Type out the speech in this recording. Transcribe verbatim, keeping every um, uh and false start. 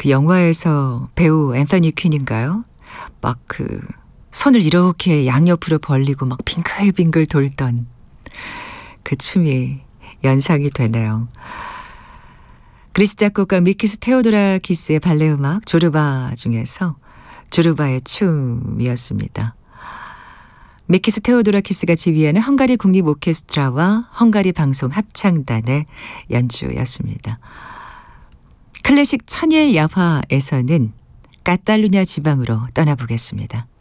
그 영화에서 배우 앤서니 퀸인가요? 막 그 손을 이렇게 양옆으로 벌리고 막 빙글빙글 돌던 그 춤이 연상이 되네요. 그리스 작곡가 미키스 테오도라키스의 발레 음악 조르바 중에서 조르바의 춤이었습니다. 미키스 테오도라키스가 지휘하는 헝가리 국립 오케스트라와 헝가리 방송 합창단의 연주였습니다. 클래식 천일 야화에서는 카탈루냐 지방으로 떠나보겠습니다.